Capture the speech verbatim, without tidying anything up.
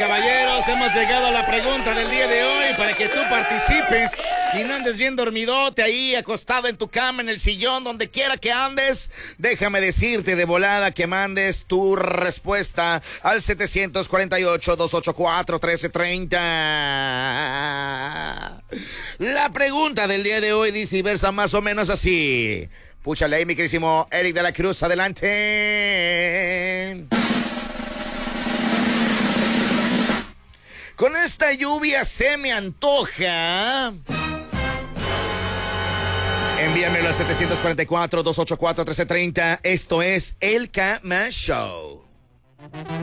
caballeros, hemos llegado a la pregunta del día de hoy para que tú participes y no andes bien dormidote ahí, acostado en tu cama, en el sillón, donde quiera que andes. Déjame decirte de volada que mandes tu respuesta al setecientos cuarenta y ocho, doscientos ochenta y cuatro, trece treinta. La pregunta del día de hoy dice y versa más o menos así. Púchale ahí, mi querísimo Eric de la Cruz, adelante. Con esta lluvia se me antoja. Envíamelo al setecientos cuarenta y cuatro, doscientos ochenta y cuatro, trece treinta. Esto es El Cama Show.